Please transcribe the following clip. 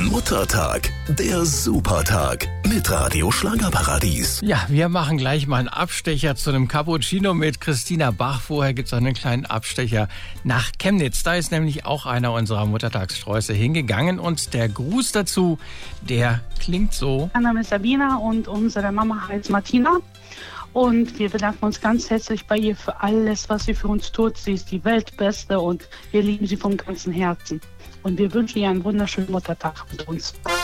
Muttertag, der Supertag mit Radio Schlagerparadies. Ja, wir machen gleich mal einen Abstecher zu einem Cappuccino mit Christina Bach. Vorher gibt es einen kleinen Abstecher nach Chemnitz. Da ist nämlich auch einer unserer Muttertagssträuße hingegangen. Und der Gruß dazu, der klingt so. Mein Name ist Sabina und unsere Mama heißt Martina. Und wir bedanken uns ganz herzlich bei ihr für alles, was sie für uns tut. Sie ist die Weltbeste und wir lieben sie vom ganzen Herzen. Und wir wünschen ihr einen wunderschönen Muttertag mit uns.